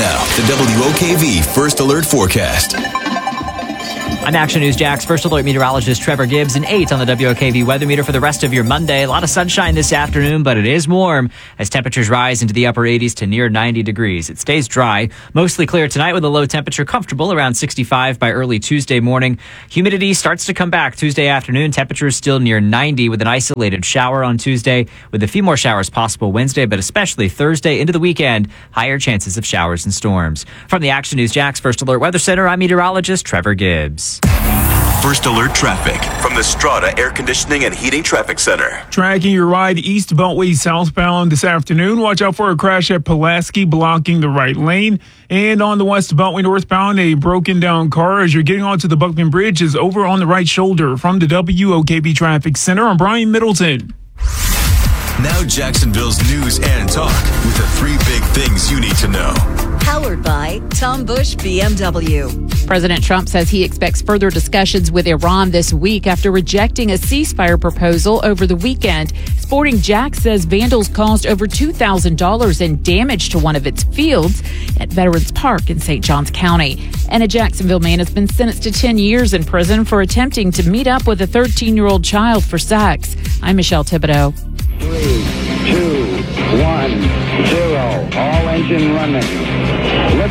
Now, the WOKV First Alert Forecast. I'm Action News Jack's First Alert meteorologist Trevor Gibbs, and 8 on the WOKV weather meter for the rest of your Monday. A lot of sunshine this afternoon, but it is warm as temperatures rise into the upper 80s to near 90 degrees. It stays dry, mostly clear tonight with a low temperature comfortable around 65 by early Tuesday morning. Humidity starts to come back Tuesday afternoon. Temperatures still near 90 with an isolated shower on Tuesday, with a few more showers possible Wednesday, but especially Thursday into the weekend, higher chances of showers and storms. From the Action News Jack's First Alert Weather Center, I'm meteorologist Trevor Gibbs. First Alert traffic from the Strata Air Conditioning and Heating Traffic Center. Tracking your ride east Beltway southbound this afternoon. Watch out for a crash at Pulaski blocking the right lane. And on the west Beltway northbound, a broken down car as you're getting onto the Buckman Bridge is over on the right shoulder. From the WOKV Traffic Center, I'm Brian Middleton. Now Jacksonville's news and talk with the 3 big things you need to know. Powered by Tom Busch BMW. President Trump says he expects further discussions with Iran this week after rejecting a ceasefire proposal over the weekend. Sporting Jax says vandals caused over $2,000 in damage to one of its fields at Veterans Park in St. Johns County. And a Jacksonville man has been sentenced to 10 years in prison for attempting to meet up with a 13-year-old child for sex. I'm Michelle Thibodeau. 3, 2, 1, 0. All engine running.